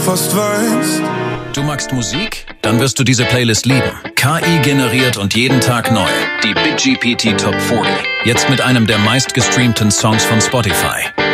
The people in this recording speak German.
fast weinst. Du magst Musik? Dann wirst du diese Playlist lieben. KI generiert und jeden Tag neu. Die BitGPT Top 40. Jetzt mit einem der meistgestreamten Songs von Spotify.